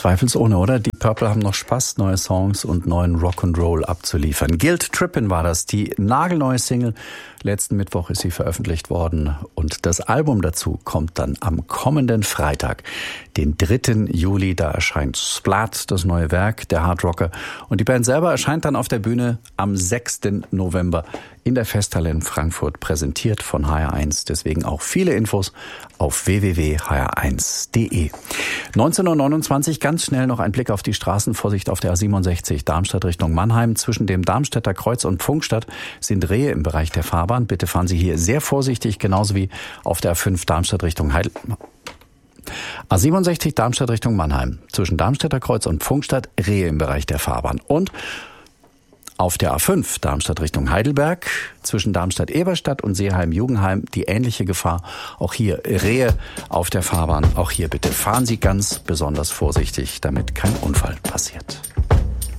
Zweifelsohne, oder? Die Purple haben noch Spaß, neue Songs und neuen Rock'n'Roll abzuliefern. Guilt Trippin' war das, die nagelneue Single. Letzten Mittwoch ist sie veröffentlicht worden und das Album dazu kommt dann am kommenden Freitag, den 3. Juli. Da erscheint Splat, das neue Werk, der Hardrocker. Und die Band selber erscheint dann auf der Bühne am 6. November in der Festhalle in Frankfurt, präsentiert von HR1. Deswegen auch viele Infos auf www.hr1.de. 19:29 Uhr, ganz schnell noch ein Blick auf die Straßen. Vorsicht auf der A67, Darmstadt Richtung Mannheim. Zwischen dem Darmstädter Kreuz und Pfungstadt sind Rehe im Bereich der Fahrbahn. Bitte fahren Sie hier sehr vorsichtig, genauso wie auf der A5 Darmstadt Richtung A67 Darmstadt Richtung Mannheim. Zwischen Darmstädter Kreuz und Pfungstadt Rehe im Bereich der Fahrbahn. Und auf der A5 Darmstadt Richtung Heidelberg, zwischen Darmstadt-Eberstadt und Seeheim-Jugendheim die ähnliche Gefahr. Auch hier Rehe auf der Fahrbahn. Auch hier bitte fahren Sie ganz besonders vorsichtig, damit kein Unfall passiert.